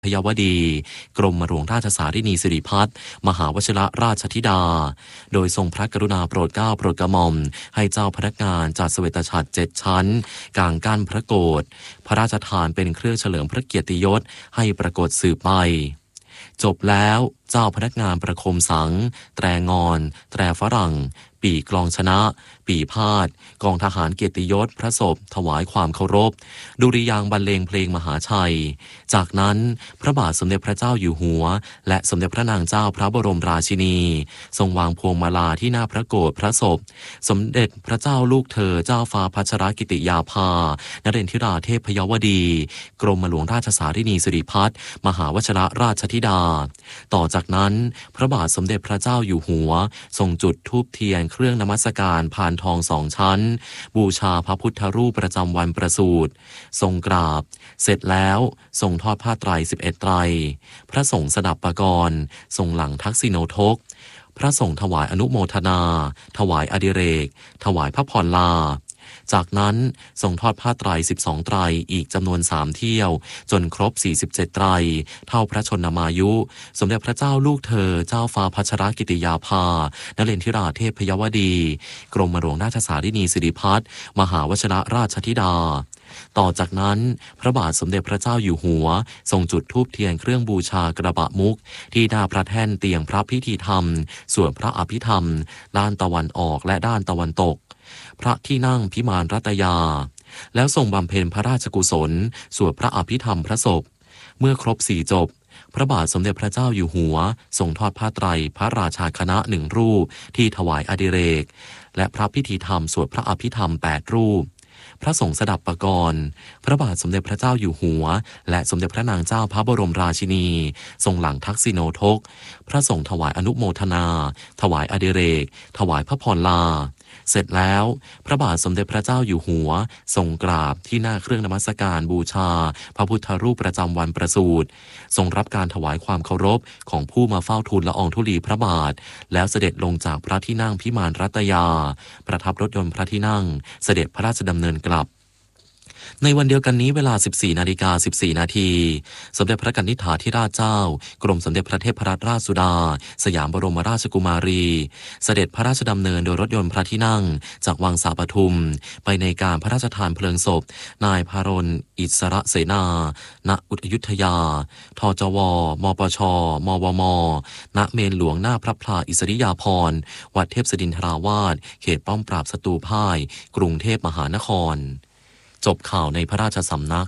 พยวดีกรมหลวงราชสารินีสิริพัฒน์มหาวชิรราชธิดาโดยทรงพระกรุณาโปรดเกล้าโปรดกระหม่อมให้เจ้าพนักงานจัดเสวตฉัตร7 ชั้นกางกั้นพระโกฐพระราชทานเป็นเครื่องเฉลิมพระเกียรติยศให้ปรากฏสืบไปจบแล้วเจ้าพนักงานประโคมสังแตรงอนแตรฝรั่งปีกลองชนะปีพาดกองทหารเกียรติยศพระศพถวายความเคารพดุริยางค์บรรเลงเพลงมหาชัยจากนั้นพระบาทสมเด็จพระเจ้าอยู่หัวและสมเด็จพระนางเจ้าพระบรมราชินีทรงวางพวงมาลาที่หน้าพระโกฐพระศพสมเด็จพระเจ้าลูกเธอเจ้าฟ้าพัชรกิติยาภานเรนทิราเทพยวดีกรมหลวงราชสารินีสิริพัฒน์มหาวชิรราชธิดาต่อจากนั้นพระบาทสมเด็จพระเจ้าอยู่หัวทรงจุดธูปเทียนเครื่องนมัสการพานทอง2 ชั้นบูชาพระพุทธรูปประจำวันประสูติทรงกราบเสร็จแล้วทรงทอดผ้าไตร11 ไตรพระสงฆ์สดับปกรณ์ทรงหลังทักษิโนทกพระสงฆ์ถวายอนุโมทนาถวายอดิเรกถวายพระพรลาจากนั้นทรงทอดผ้าไตร12 ไตรอีกจำนวน3 เที่ยวจนครบ47 ไตรเท่าพระชนมายุสมเด็จพระเจ้าลูกเธอเจ้าฟ้าพัชรกิติยาภานเรนทิราเทพยวดีกรมหลวงราชสารินีสิริพัฒน์มหาวชิรราชธิดาต่อจากนั้นพระบาทสมเด็จพระเจ้าอยู่หัวทรงจุดธูปเทียนเครื่องบูชากระบะมุกที่หน้าพระแท่นเตียงพระพิธีธรรมส่วนพระอภิธรรมด้านตะวันออกและด้านตะวันตกพระที่นั่งพิมานรัตยาแล้วทรงบำเพ็ญพระราชกุศลสวดพระอภิธรรมพระศพเมื่อครบ4 จบพระบาทสมเด็จพระเจ้าอยู่หัวทรงทอดผ้าไตรพระราชาคณะ1 รูปที่ถวายอดิเรกและพระพิธีธรรมสวดพระอภิธรรม8 รูปพระสงฆ์สดับปกรณ์พระบาทสมเด็จพระเจ้าอยู่หัวและสมเด็จพระนางเจ้าพระบรมราชินีทรงหลังทักษิโนทกพระสงฆ์ถวายอนุโมทนาถวายอดิเรกถวายพระพรลาเสร็จแล้วพระบาทสมเด็จพระเจ้าอยู่หัวทรงกราบที่หน้าเครื่องนมัสการบูชาพระพุทธรูปประจำวันประสูติทรงรับการถวายความเคารพของผู้มาเฝ้าทูลละอองธุลีพระบาทแล้วเสด็จลงจากพระที่นั่งพิมานรัตยาประทับรถยนต์พระที่นั่งเสด็จพระราชดำเนินกลับในวันเดียวกันนี้เวลา 14:14 นาทีสมเด็จพระกนิษฐาธิราชเจ้ากรมสมเด็จพระเทพรัตนราชสุดาสยามบรมราชกุมารีเสด็จพระราชดำเนินโดยรถยนต์พระที่นั่งจากวังสาปทุมไปในการพระราชทานเพลิงศพนายพารณอิสระเสนาณอยุธยาทจวมปชมวมณเมนหลวงหน้าพระพลาอิสริยาภรณ์วัดเทพศิรินทราวาสเขตป้อมปราบศัตรูพ่ายกรุงเทพมหานครจบข่าวในพระราชสำนัก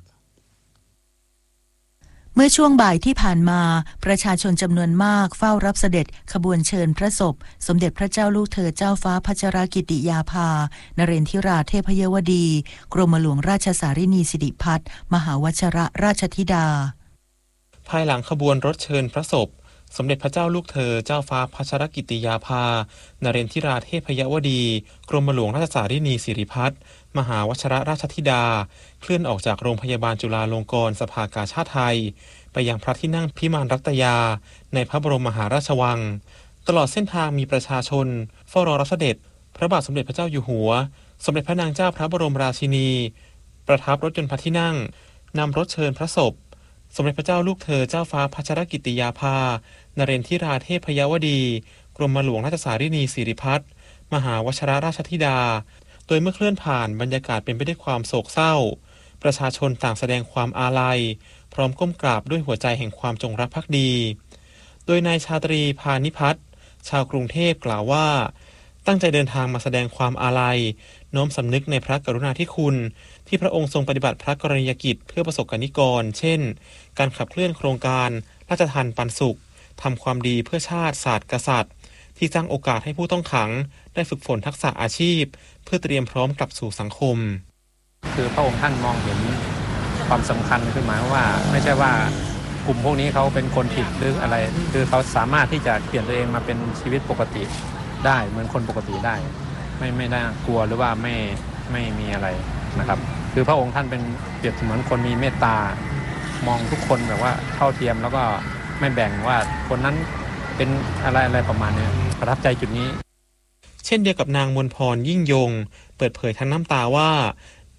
เมื่อช่วงบ่ายที่ผ่านมาประชาชนจำนวนมากเฝ้ารับเสด็จขบวนเชิญพระศพสมเด็จพระเจ้าลูกเธอเจ้าฟ้าพัชรกิติยาภานเรนทิราเทพยวดีกรมหลวงราชสารินีสิริพัฒน์มหาวชิรราชธิดาภายหลังขบวนรถเชิญพระศพสมเด็จพระเจ้าลูกเธอเจ้าฟ้าพัชรกิติยาภานเรนทิราเทพยวดีกรมหลวงราชสารินีสิริพัฒน์มหาวชิรราชธิดาเคลื่อนออกจากโรงพยาบาลจุฬาลงกรณ์สภากาชาดไทยไปยังพระที่นั่งพิมานรัตยาในพระบรมมหาราชวังตลอดเส้นทางมีประชาชนเฝ้ารอรับเสด็จพระบาทสมเด็จพระเจ้าอยู่หัวสมเด็จพระนางเจ้าพระบรมราชินีประทับรถยนต์พระที่นั่งนำรถเชิญพระศพสมเด็จพระเจ้าลูกเธอเจ้าฟ้าพัชรกิติยาภานเรนทิราเทพยวดีกรมหลวงราชสารินีสิริพัฒน์มหาวชิรราชธิดาโดยเมื่อเคลื่อนผ่านบรรยากาศเป็นไปด้วยความโศกเศร้าประชาชนต่างแสดงความอาลัยพร้อมก้มกราบด้วยหัวใจแห่งความจงรักภักดีโดยนายชาตรีพานิพัฒน์ชาวกรุงเทพกล่าวว่าตั้งใจเดินทางมาแสดงความอาลัยน้อมสำนึกในพระกรุณาธิคุณที่พระองค์ทรงปฏิบัติพระกรณียกิจเพื่อประสบกนิกรเช่นการขับเคลื่อนโครงการราชทานปันสุขทำความดีเพื่อชาติศาสตร์กษัตริย์ที่สร้างโอกาสให้ผู้ต้องขังได้ฝึกฝนทักษะอาชีพเพื่อเตรียมพร้อมกลับสู่สังคมคือพระองค์ท่านมองเห็นความสำคัญคือหมายว่าไม่ใช่ว่ากลุ่มพวกนี้เขาเป็นคนผิดหรืออะไรคือเขาสามารถที่จะเปลี่ยนตัวเองมาเป็นชีวิตปกติได้เหมือนคนปกติได้ไม่น่ากลัวหรือว่าไม่มีอะไรนะครับคือพระองค์ท่านเป็นเปรียบเสมือนคนมีเมตตามองทุกคนแบบว่าเท่าเทียมแล้วก็ไม่แบ่งว่าคนนั้นเป็นอะไรประมาณนี้ประทับใจจุดนี้เช่นเดียวกับนางมนพรยิ่งยงเปิดเผยทั้งน้ำตาว่าเ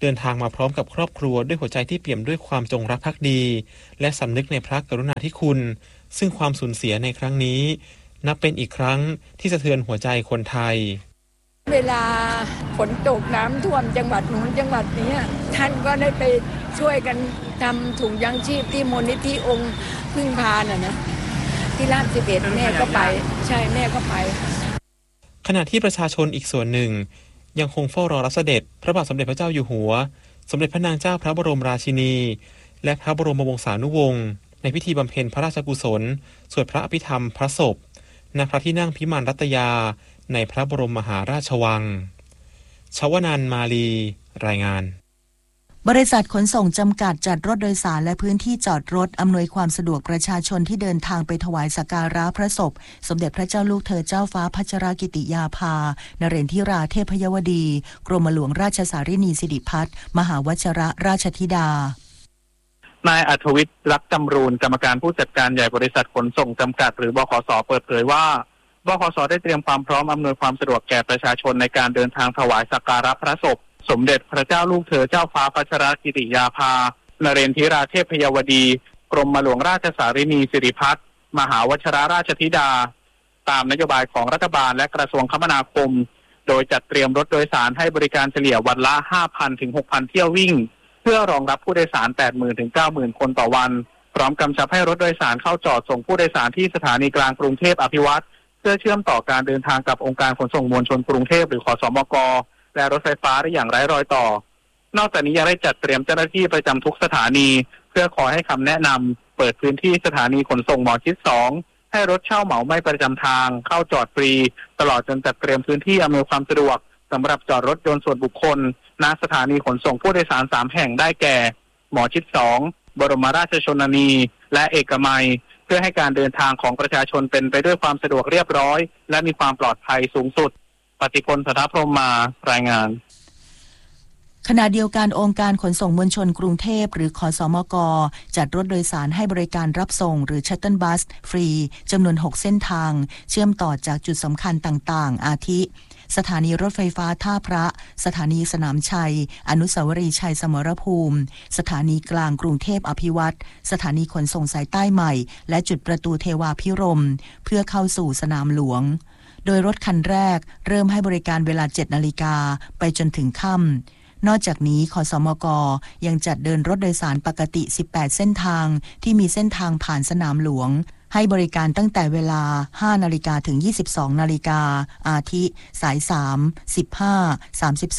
เดินทางมาพร้อมกับครอบครัวด้วยหัวใจที่เปี่ยมด้วยความจงรักภักดีและสำนึกในพระกรุณาธิคุณซึ่งความสูญเสียในครั้งนี้นับเป็นอีกครั้งที่สะเทือนหัวใจคนไทยเวลาฝนตกน้ำท่วมจังหวัดนู้นจังหวัดนี้ท่านก็ได้ไปช่วยกันทำถุงยางชีพที่มูลนิธิองค์พึ่งพานะที่ราช11แม่ก็ไปใช่แม่ก็ไปขณะที่ประชาชนอีกส่วนหนึ่งยังคงเฝ้ารอรับเสด็จพระบาทสมเด็จพระเจ้าอยู่หัวสมเด็จพระนางเจ้าพระบรมราชินีและพระบรมวงศานุวงศ์ในพิธีบำเพ็ญพระราชกุศลสวดพระอภิธรรมพระศพณพระที่นั่งพิมานรัตยาในพระบรมมหาราชวังชวนันท์มาลีรายงานบริษัทขนส่งจำกัดจัดรถโดยสารและพื้นที่จอดรถอำนวยความสะดวกประชาชนที่เดินทางไปถวายสักการะพระศพสมเด็จพระเจ้าลูกเธอเจ้าฟ้าพัชรกิติยาภานเรนทิราเทพยวดีกรมหลวงราชสารินีสิริพัฒน์มหาวชิรราชธิดานายอัธวิทย์รักจำรูนกรรมการผู้จัดการใหญ่บริษัทขนส่งจำกัดหรือบขส.เปิดเผยว่าบขส.ได้เตรียมความพร้อมอำนวยความสะดวกแก่ประชาชนในการเดินทางถวายสักการะพระศพสมเด็จพระเจ้าลูกเธอเจ้าฟ้าพัชรกิติยาภานเรนทิราเทพยวดีกรมหลวงราชสารินีสิริพัฒน์มหาวชิรราชธิดาตามนโยบายของรัฐบาลและกระทรวงคมนาคมโดยจัดเตรียมรถโดยสารให้บริการเฉลี่ยวันละ 5,000 ถึง 6,000 เที่ยววิ่งเพื่อรองรับผู้โดยสาร 80,000 ถึง 90,000 คนต่อวันพร้อมกำชับให้รถโดยสารเข้าจอดส่งผู้โดยสารที่สถานีกลางกรุงเทพอภิวัตรเพื่อเชื่อมต่อการเดินทางกับองค์การขนส่งมวลชนกรุงเทพหรือขสมกและรถไฟฟ้าได้อย่างไร้รอยต่อนอกจากนี้ยังได้จัดเตรียมเจ้าหน้าที่ประจำทุกสถานีเพื่อขอให้คำแนะนำเปิดพื้นที่สถานีขนส่งหมอชิด2ให้รถเช่าเหมาไม่ประจำทางเข้าจอดฟรีตลอดจนจัดเตรียมพื้นที่อำนวยความสะดวกสำหรับจอดรถยนต์ส่วนบุคคลณสถานีขนส่งผู้โดยสาร3แห่งได้แก่หมอชิด2บรมราชชนนีและเอกมัยเพื่อให้การเดินทางของประชาชนเป็นไปด้วยความสะดวกเรียบร้อยและมีความปลอดภัยสูงสุดปฏิพล สัทธพรหมารายงานขณะเดียวกันองค์การขนส่งมวลชนกรุงเทพหรือขสมกจัดรถโดยสารให้บริการรับส่งหรือชัตเทิลบัสฟรีจำนวน6เส้นทางเชื่อมต่อจากจุดสำคัญต่างๆอาทิสถานีรถไฟฟ้าท่าพระสถานีสนามชัยอนุสาวรีย์ชัยสมรภูมิสถานีกลางกรุงเทพอภิวัตรสถานีขนส่งสายใต้ใหม่และจุดประตูเทวาภิรมย์เพื่อเข้าสู่สนามหลวงโดยรถคันแรกเริ่มให้บริการเวลา 7 นาฬิกาไปจนถึงค่ำนอกจากนี้ขสมกยังจัดเดินรถโดยสารปกติ18เส้นทางที่มีเส้นทางผ่านสนามหลวงให้บริการตั้งแต่เวลา 5 นาฬิกาถึง 22 นาฬิกาอาทิสาย3 15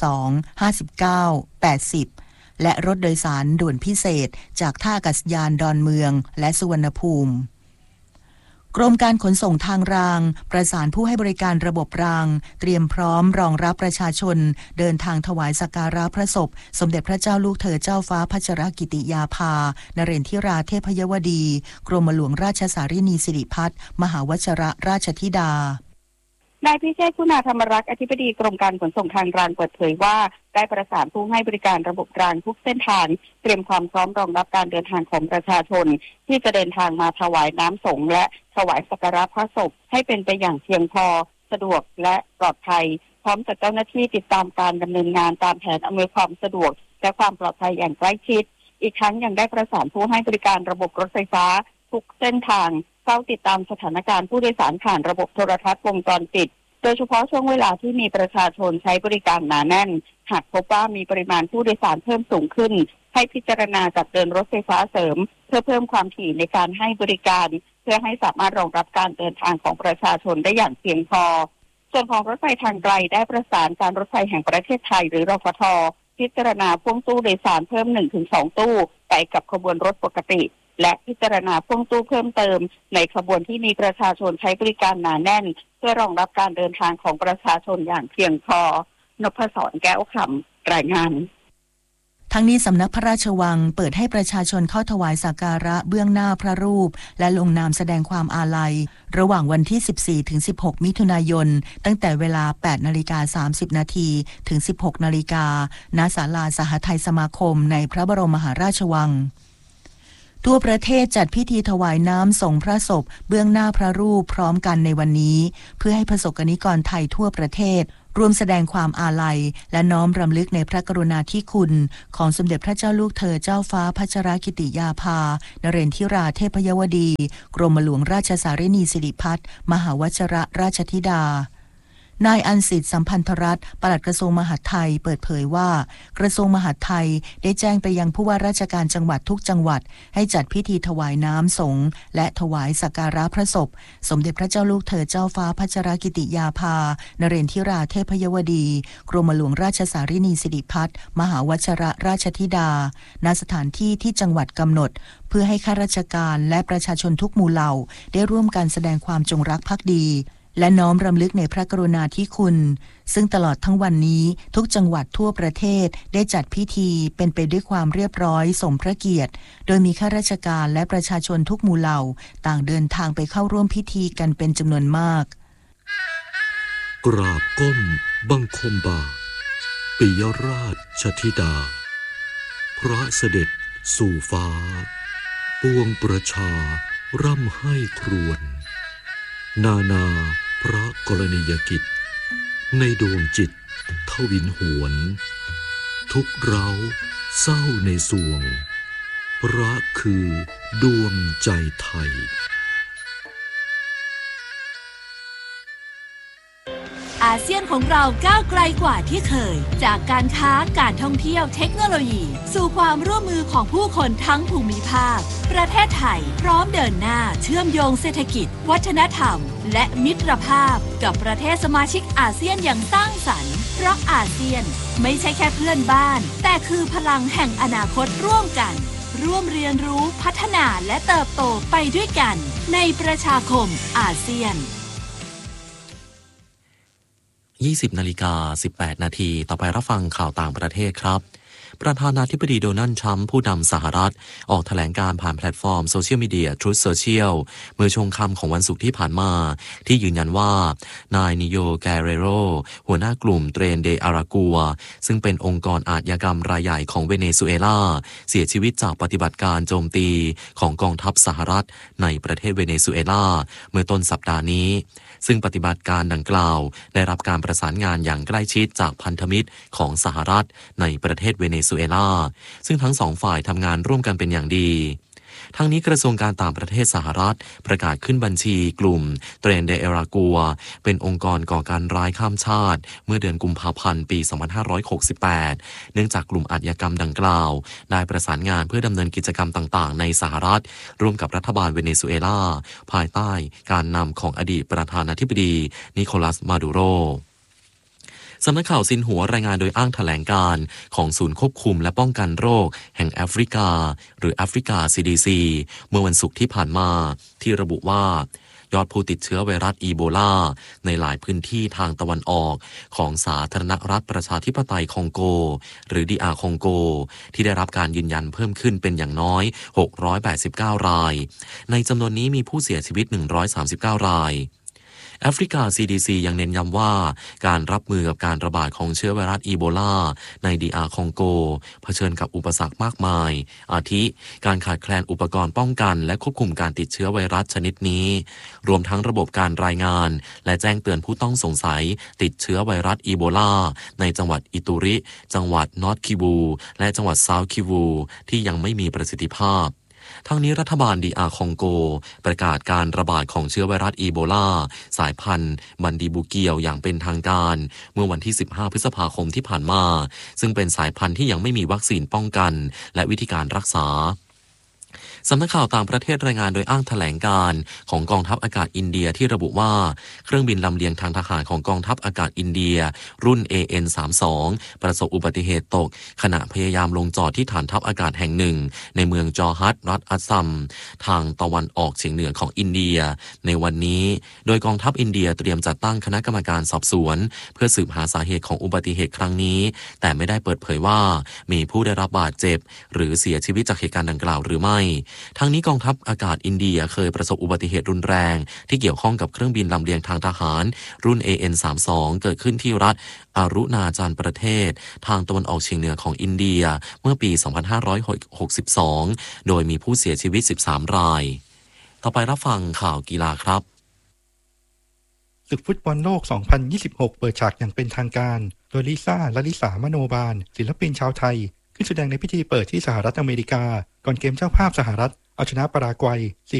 32 59 80และรถโดยสารด่วนพิเศษจากท่าอากาศยานดอนเมืองและสุวรรณภูมิกรมการขนส่งทางรางประสานผู้ให้บริการระบบรางเตรียมพร้อมรองรับประชาชนเดินทางถวายสักการะพระศพสมเด็จพระเจ้าลูกเธอเจ้าฟ้าพัชรกิติยาภานเรนทิราเทพยวดีกรมหลวงราชสารินีสิริพัฒน์มหาวชิรราชธิดานายพิเชษฐ์คุณาธรรมรักษ์อธิบดีกรมการขนส่งทางรางเปิดเผยว่าได้ประสานผู้ให้บริการระบบรางทุกเส้นทางเตรียมความพร้อมรองรับการเดินทางของประชาชนที่จะเดินทางมาถวายน้ำสงฆ์และถวายสักการะพระศพให้เป็นไปอย่างเพียงพอสะดวกและปลอดภัยพร้อมจัดเจ้าหน้าที่ติดตามการดำเนินงานตามแผนอำนวยความสะดวกและความปลอดภัยอย่างใกล้ชิดอีกทั้งยังได้ประสานผู้ให้บริการระบบรถไฟฟ้าทุกเส้นทางเฝ้าติดตามสถานการณ์ผู้โดยสารผ่านระบบโทรทัศน์วงจรปิดโดยเฉพาะช่วงเวลาที่มีประชาชนใช้บริการหนาแน่นหากพบว่ามีปริมาณผู้โดยสารเพิ่มสูงขึ้นให้พิจารณาจัดเดินรถไฟฟ้าเสริมเพื่อเพิ่มความถี่ในการให้บริการเพื่อให้สามารถรองรับการเดินทางของประชาชนได้อย่างเพียงพอส่วนของรถไฟทางไกลได้ประสานการรถไฟแห่งประเทศไทยหรือรฟท.พิจารณาพ่วงตู้โดยสารเพิ่ม 1-2 ตู้ไปกับขบวนรถปกติและพิจารณาพ่วงตู้เพิ่มเติมในขบวนที่มีประชาชนใช้บริการหนาแน่นเพื่อรองรับการเดินทางของประชาชนอย่างเพียงพอนพศรแก้วคำรายงานทั้งนี้สำนักพระราชวังเปิดให้ประชาชนเข้าถวายสักการะเบื้องหน้าพระรูปและลงนามแสดงความอาลัยระหว่างวันที่ 14-16 มิถุนายนตั้งแต่เวลา 8:30 นาทีถึง 16 นาฬิกาณศาลาสหทัยสมาคมในพระบรมมหาราชวังทั่วประเทศจัดพิธีถวายน้ำส่งพระศพเบื้องหน้าพระรูปพร้อมกันในวันนี้เพื่อให้ประสบกนิกรไทยทั่วประเทศร่วมแสดงความอาลัยและน้อมรำลึกในพระกรุณาธิคุณของสมเด็จพระเจ้าลูกเธอเจ้าฟ้าพัชรกิติยาภานเรนทิราเทพยวดีกรมหลวงราชสารินีสิริพัฒน์มหาวชิรราชธิดานายอันสิทธิ์สัมพันธรัตน์ปลัดกระทรวงมหาดไทยเปิดเผยว่ากระทรวงมหาดไทยได้แจ้งไปยังผู้ว่าราชการจังหวัดทุกจังหวัดให้จัดพิธีถวายน้ำสงฆ์และถวายสักการะพระศพสมเด็จพระเจ้าลูกเธอเจ้าฟ้าพัชรกิติยาภานเรนทิราเทพยวดีกรมหลวงราชสารินีสิริพัฒน์มหาวชิรราชธิดาณสถานที่ที่จังหวัดกำหนดเพื่อให้ข้าราชการและประชาชนทุกหมู่เหล่าได้ร่วมกันแสดงความจงรักภักดีและน้อมรำลึกในพระกรุณาธิคุณซึ่งตลอดทั้งวันนี้ทุกจังหวัดทั่วประเทศได้จัดพิธีเป็นไปด้วยความเรียบร้อยสมพระเกียรติโดยมีข้าราชการและประชาชนทุกหมู่เหล่าต่างเดินทางไปเข้าร่วมพิธีกันเป็นจำนวนมากกราบก้มบังคมบาทปิยราชธิดาพระเสด็จสู่ฟ้าปวงประชาร่ำให้ครวญนาพระกรณียกิจในดวงจิตทวินหวนทุกเร้าเศร้าในสวงพระคือดวงใจไทยอาเซียนของเราก้าวไกลกว่าที่เคยจากการค้าการท่องเที่ยวเทคโนโลยีสู่ความร่วมมือของผู้คนทั้งภูมิภาคประเทศไทยพร้อมเดินหน้าเชื่อมโยงเศรษฐกิจวัฒนธรรมและมิตรภาพกับประเทศสมาชิกอาเซียนอย่างสร้างสรรค์เพราะอาเซียนไม่ใช่แค่เพื่อนบ้านแต่คือพลังแห่งอนาคตร่วมกันร่วมเรียนรู้พัฒนาและเติบโตไปด้วยกันในประชาคมอาเซียน 20:18 นาทีต่อไปรับฟังข่าวต่างประเทศครับประธานาธิบดีโดนัลด์ทรัมป์ผู้นำสหรัฐออกแถลงการผ่านแพลตฟอร์มโซเชียลมีเดีย Truth Social เมื่อช่วงค่ำของวันศุกร์ที่ผ่านมาที่ยืนยันว่านายนิโยแกเรโรหัวหน้ากลุ่มเตรนเดอารากัวซึ่งเป็นองค์กรอาชญากรรมรายใหญ่ของเวเนซุเอลาเสียชีวิตจากปฏิบัติการโจมตีของกองทัพสหรัฐในประเทศเวเนซุเอลาเมื่อต้นสัปดาห์นี้ซึ่งปฏิบัติการดังกล่าวได้รับการประสานงานอย่างใกล้ชิดจากพันธมิตรของสหรัฐในประเทศเวเนซุเอลาซึ่งทั้งสองฝ่ายทำงานร่วมกันเป็นอย่างดีทั้งนี้กระทรวงการต่างประเทศสหรัฐประกาศขึ้นบัญชีกลุ่มเตรนเดอารากัวเป็นองค์กรก่อการร้ายข้ามชาติเมื่อเดือนกุมภาพันธ์ปี 2568 เนื่องจากกลุ่มอาชญากรรมดังกล่าวได้ประสานงานเพื่อดำเนินกิจกรรมต่างๆในสหรัฐร่วมกับรัฐบาลเวเนซุเอลาภายใต้การนำของอดีตประธานาธิบดีนิโคลัสมาดูโรสำนักข่าวซินหัวรายงานโดยอ้างแถลงการของศูนย์ควบคุมและป้องกันโรคแห่งแอฟริกาหรือแอฟริกา CDC เมื่อวันศุกร์ที่ผ่านมาที่ระบุว่ายอดผู้ติดเชื้อไวรัสอีโบลาในหลายพื้นที่ทางตะวันออกของสาธารณรัฐประชาธิปไตยคองโกหรือDRคองโกที่ได้รับการยืนยันเพิ่มขึ้นเป็นอย่างน้อย689รายในจำนวนนี้มีผู้เสียชีวิต139รายแอฟริกา CDC ยังเน้นย้ำว่าการรับมือกับการระบาดของเชื้อไวรัสอีโบลาในDRคองโกเผชิญกับอุปสรรคมากมายอาทิการขาดแคลนอุปกรณ์ป้องกันและควบคุมการติดเชื้อไวรัสชนิดนี้รวมทั้งระบบการรายงานและแจ้งเตือนผู้ต้องสงสัยติดเชื้อไวรัสอีโบลาในจังหวัดอิตูริจังหวัดนอร์ทคิวูและจังหวัดเซาท์คิวูที่ยังไม่มีประสิทธิภาพทั้งนี้รัฐบาลDRคองโกประกาศการระบาดของเชื้อไวรัสอีโบลาสายพันธุ์บันดีบูเกียวอย่างเป็นทางการเมื่อวันที่15พฤษภาคมที่ผ่านมาซึ่งเป็นสายพันธุ์ที่ยังไม่มีวัคซีนป้องกันและวิธีการรักษาสำนักข่าวต่างประเทศรายงานโดยอ้างแถลงการของกองทัพอากาศอินเดียที่ระบุว่าเครื่องบินลำเลียงทางทหารของกองทัพอากาศอินเดียรุ่น AN-32 ประสบอุบัติเหตุตกขณะพยายามลงจอดที่ฐานทัพอากาศแห่งหนึ่งในเมืองจอฮัตรัฐอัสซัมทางตะวันออกเฉียงเหนือของอินเดียในวันนี้โดยกองทัพอินเดียเตรียมจัดตั้งคณะกรรมการสอบสวนเพื่อสืบหาสาเหตุของอุบัติเหตุครั้งนี้แต่ไม่ได้เปิดเผยว่ามีผู้ได้รับบาดเจ็บหรือเสียชีวิตจากเหตุการณ์ดังกล่าวหรือไม่ทั้งนี้กองทัพอากาศอินเดียเคยประสบอุบัติเหตุรุนแรงที่เกี่ยวข้องกับเครื่องบินลำเลียงทางทหารรุ่น AN-32 เกิดขึ้นที่รัฐอารุณาจารประเทศทางตะวันออกเฉียงเหนือของอินเดียเมื่อปี 2562 โดยมีผู้เสียชีวิต13รายต่อไปรับฟังข่าวกีฬาครับศึกฟุตบอลโลก 2026 เปิดฉากอย่างเป็นทางการโดยลิซ่าและลิสามโนบาลศิลปินชาวไทยขึ้นแสดงในพิธีเปิดที่สหรัฐอเมริกาก่อนเกมเจ้าภาพสหรัฐเอาชนะปารากวัย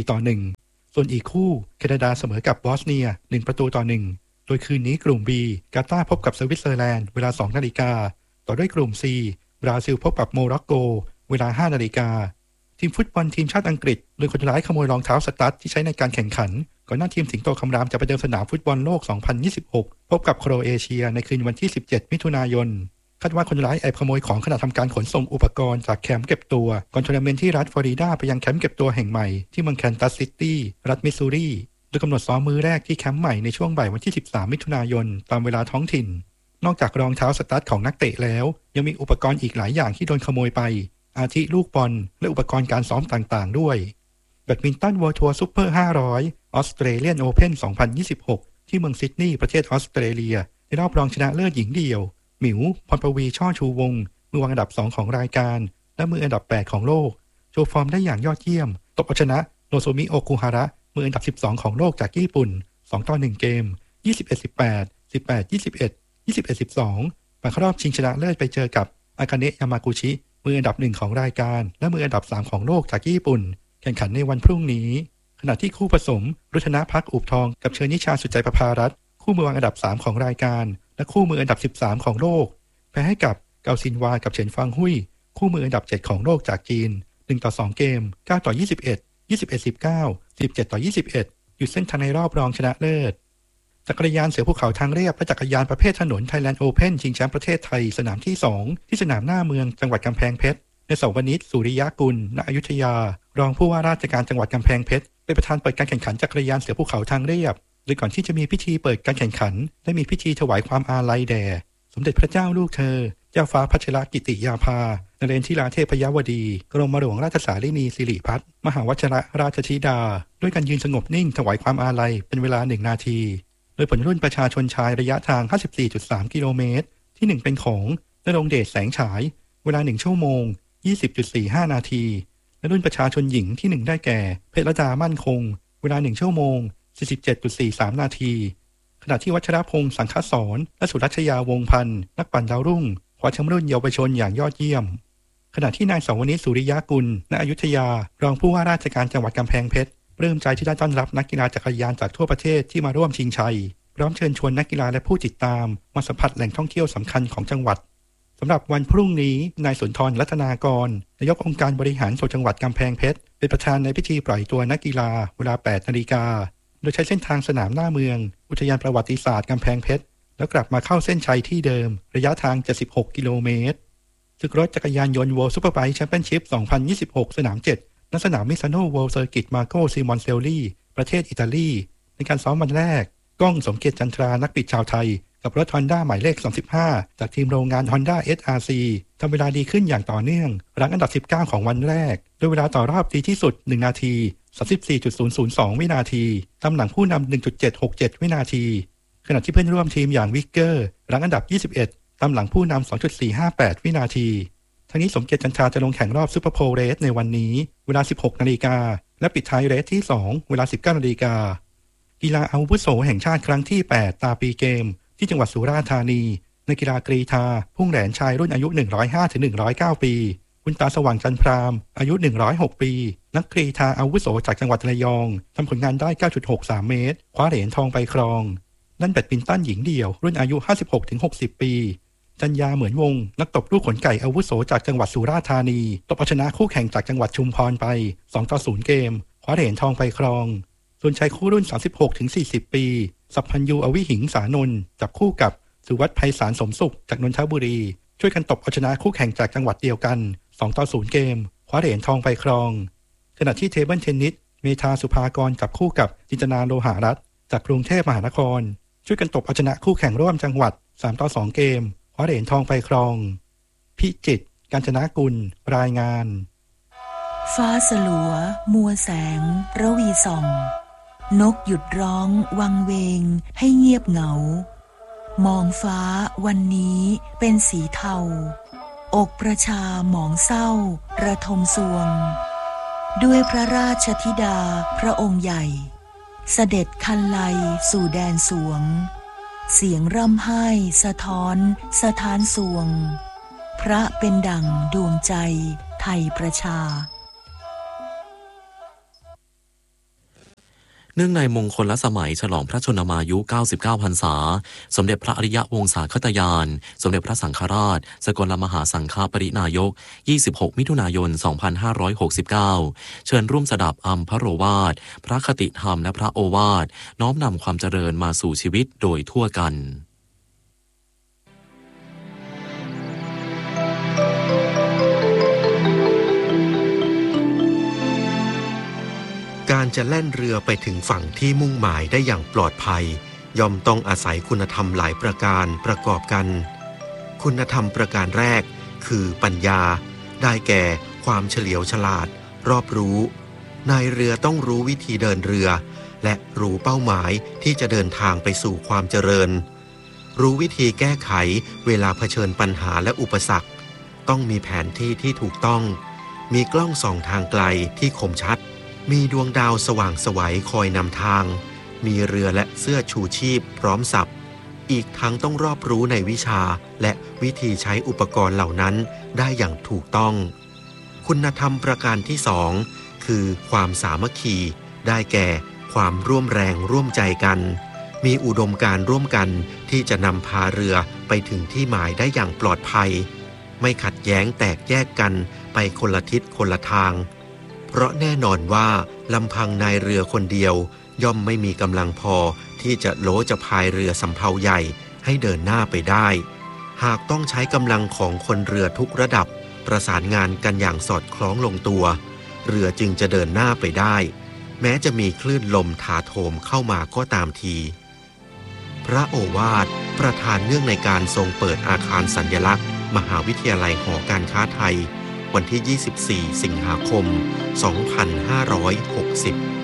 4-1 ส่วนอีกคู่แคนาดาเสมอกับบอสเนีย 1-1 โดยคืนนี้กลุ่ม B กาตาร์พบกับสวิตเซอร์แลนด์เวลา 2 นาฬิกาต่อด้วยกลุ่ม C บราซิลพบกับโมร็อกโกเวลา 5 นาฬิกาทีมฟุตบอลทีมชาติอังกฤษโดยคนร้ายขโมยรองเท้าสตั๊ดที่ใช้ในการแข่งขันก่อนหน้าทีมสิงโตคำรามจะไปเดินสนามฟุตบอลโลก 2026 พบกับโครเอเชียในคืนวันที่ 17 มิถุนายนคาดว่าคนร้ายแอบขโมยของขณะทำการขนส่งอุปกรณ์จากแคมป์เก็บตัวก่อนทัวร์นาเมนต์ที่รัฐฟลอริดาไปยังแคมป์เก็บตัวแห่งใหม่ที่เมืองแคนซัสซิตี้รัฐมิสซูรีโดยกำหนดซ้อมมื้อแรกที่แคมป์ใหม่ในช่วงบ่ายวันที่ 13 มิถุนายนตามเวลาท้องถิ่นนอกจากรองเท้าสตั๊ดของนักเตะแล้วยังมีอุปกรณ์อีกหลายอย่างที่โดนขโมยไปอาทิลูกบอลและอุปกรณ์การซ้อมต่างๆด้วยแบดมินตันเวิลด์ทัวร์ซุปเปอร์ 500 ออสเตรเลียนโอเพ่น 2026 ที่เมืองซิดนีย์ประเทศออสเตรเลียในรอบรองชนะเลิศหญิงเดี่ยวหมิวพรปวีช่อชูวงศ์มือวางอันดับ 2 ของรายการและมืออันดับ 8 ของโลกโชว์ฟอร์มได้อย่างยอดเยี่ยมตบเอาชนะโนโซมิโอคุฮาระมืออันดับ 12 ของโลกจากญี่ปุ่น 2-1 เกม 21-18 18-21 21-12 ผ่านเข้ารอบชิงชนะเลิศไปเจอกับอากาเนะยามากุชิมืออันดับ 1 ของรายการและมืออันดับ 3 ของโลกจากญี่ปุ่นแข่งขันในวันพรุ่งนี้ขณะที่คู่ผสมรุชนะพักอุบทองกับเชยนิชาสุดใจประภารัตน์คู่มือวางอันดับ 3 ของรายการและคู่มืออันดับ 13 ของโลกแพ้ให้กับเกาซินวากับเฉินฟางหุยคู่มืออันดับ 7 ของโลกจากจีน 1-2 เกม 9-21 21-19 17-21 อยู่เส้นทางในรอบรองชนะเลิศจักรยานเสือภูเขาทางเรียบและจักรยานประเภทถนน Thailand Open ชิงแชมป์ประเทศไทยสนามที่ 2 ที่สนามหน้าเมืองจังหวัดกำแพงเพชรในเสาวนิช สุริยกุล ณ อยุธยารองผู้ว่าราชการจังหวัดกำแพงเพชรเป็นประธานเปิดการแข่งขันจักรยานเสือภูเขาทางเรียบโดยก่อนที่จะมีพิธีเปิดการแข่งขันได้มีพิธีถวายความอาลัยแด่สมเด็จพระเจ้าลูกเธอเจ้าฟ้าพัชรกิติยาภานเรนทิราเทพยวดีกรมหลวงราชสารินีสิริพัฒน์มหาวชิรราชธิดาด้วยการยืนสงบนิ่งถวายความอาลัยเป็นเวลา1 นาทีโดยผลรุ่นประชาชนชายระยะทาง 54.3 กิโลเมตรที่1เป็นของณรงค์เดชแสงฉายเวลา1 ชั่วโมง 20.45 นาทีและรุ่นประชาชนหญิงที่1ได้แก่เพชรดามั่นคงเวลา1 ชั่วโมง 47.43 นาทีขณะที่วัชรพงษ์สังฆสรและสุรัชยาวงศ์พันธ์นักปั่นดาวรุ่งคว้าแชมป์รุ่นเยาวชนอย่างยอดเยี่ยมขณะที่นายเสาวนิช สุริยกุล ณ อยุธยารองผู้ว่าราชการจังหวัดกำแพงเพชรปลื้มใจที่ได้ต้อนรับนักกีฬาจักรยานจากทั่วประเทศที่มาร่วมชิงชัยพร้อมเชิญชวนนักกีฬาและผู้ติดตามมาสัมผัสแหล่งท่องเที่ยวสำคัญของจังหวัดสำหรับวันพรุ่งนี้นายสุนทรรัตนากรนายกองค์การบริหารส่วนจังหวัดกำแพงเพชรเป็นประธานในพิธีปล่อยตัวนักกีฬาเวลา 8 นาฬิกาโดยใช้เส้นทางสนามหน้าเมืองอุทยานประวัติศาสตร์กำแพงเพชรแล้วกลับมาเข้าเส้นชัยที่เดิมระยะทาง 76 กิโลเมตรศึกรถจักรยานยนต์ World Superbike Championship 2026 สนาม 7 ณ สนามมิซานโน World Circuit Marco Simoncelli ประเทศอิตาลีในการซ้อมวันแรกก้องสมเกียรติจันทรานักบิดชาวไทยกับรถ Honda หมายเลข 35 จากทีมโรงงาน Honda SRC ทำเวลาดีขึ้นอย่างต่อเนื่องรั้งอันดับ 19 ของวันแรกโดยเวลาต่อรอบดีที่สุด 1 นาที 34.002 วินาทีตามหลังผู้นำ 1.767 วินาทีขณะที่เพื่อนร่วมทีมอย่างวิกเกอร์รั้งอันดับ 21 ตามหลังผู้นำ 2.458 วินาทีทั้งนี้สมเกียรติจันทราจะลงแข่งรอบซูเปอร์โพลเรสในวันนี้เวลา 16 นาฬิกาและปิดท้ายเรสที่ 2 เวลา 19 นาฬิกากีฬาอาวุโสแห่งชาติครั้งที่ 8 ตาปีเกมที่จังหวัดสุราษฎร์ธานีในกีฬากรีฑาพุ่งแหลนชายรุ่นอายุ 105-109 ปีคุณตาสว่างจันทรามอายุ 106 ปีนักกรีฑาอาวุโสจากจังหวัดระยองทำผลงานได้ 9.63 เมตรคว้าเหรียญทองไปครองด้านแบดมินตันหญิงเดี่ยวรุ่นอายุ 56-60 ปีจัญญาเหมือนวงนักตบลูกขนไก่อาวุโสจากจังหวัดสุราษฎร์ธานีตบเอาชนะคู่แข่งจากจังหวัดชุมพรไป 2-0 เกมคว้าเหรียญทองไปครองส่วนชายคู่รุ่น 36-40 ปีสัพพัญญูอวิหิงสานนท์จับคู่กับสุวัฒน์ไพศาลสมสุขจากนนทบุรีช่วยกันตบเอาชนะคู่แข่งจากจังหวัดเดียวกัน 2-0 เกมคว้าเหรียญทองไปครองขณะที่เทเบิลเทนนิสเมธาสุภากรจับคู่กับจินตนาโลหะรัตน์จากกรุงเทพมหานครช่วยกันตบเอาชนะคู่แข่งร่วมจังหวัด 3-2 เกมคว้าเหรียญทองไปครองพิจิตรกาญจนกุลรายงานฟ้าสลัวมัวแสงระวีส่องนกหยุดร้องวังเวงให้เงียบเหงามองฟ้าวันนี้เป็นสีเทาอกประชาหมองเศร้าระทมสวงด้วยพระราชธิดาพระองค์ใหญ่เสด็จคันไลสู่แดนสวงเสียงร่ำไห้สะท้อนสถานสวงพระเป็นดั่งดวงใจไทยประชาเนื่องในมงคลสมัยฉลองพระชนมายุ 99 พรรษาสมเด็จพระอริยวงศาคตยานสมเด็จพระสังฆราชสกลมหาสังฆปรินายก 26 มิถุนายน 2569 เชิญร่วมสดับอัมพโรวาทพระคติธรรมและพระโอวาทน้อมนำความเจริญมาสู่ชีวิตโดยทั่วกันการจะแล่นเรือไปถึงฝั่งที่มุ่งหมายได้อย่างปลอดภัยย่อมต้องอาศัยคุณธรรมหลายประการประกอบกันคุณธรรมประการแรกคือปัญญาได้แก่ความเฉลียวฉลาดรอบรู้นายเรือต้องรู้วิธีเดินเรือและรู้เป้าหมายที่จะเดินทางไปสู่ความเจริญรู้วิธีแก้ไขเวลาเผชิญปัญหาและอุปสรรคต้องมีแผนที่ที่ถูกต้องมีกล้องส่องทางไกลที่คมชัดมีดวงดาวสว่างไสวคอยนำทางมีเรือและเสื้อชูชีพพร้อมสับอีกทั้งต้องรอบรู้ในวิชาและวิธีใช้อุปกรณ์เหล่านั้นได้อย่างถูกต้องคุณธรรมประการที่สองคือความสามัคคีได้แก่ความร่วมแรงร่วมใจกันมีอุดมการณ์ร่วมกันที่จะนำพาเรือไปถึงที่หมายได้อย่างปลอดภัยไม่ขัดแย้งแตกแยกกันไปคนละทิศคนละทางเพราะแน่นอนว่าลำพังนายเรือคนเดียวย่อมไม่มีกำลังพอที่จะโลจะพายเรือสำเภาใหญ่ให้เดินหน้าไปได้หากต้องใช้กำลังของคนเรือทุกระดับประสานงานกันอย่างสอดคล้องลงตัวเรือจึงจะเดินหน้าไปได้แม้จะมีคลื่นลมถาโถมเข้ามาก็ตามทีพระโอวาทประธานเนื่องในการทรงเปิดอาคารสัญลักษณ์มหาวิทยาลัยหอการค้าไทยวันที่ 24 สิงหาคม 2560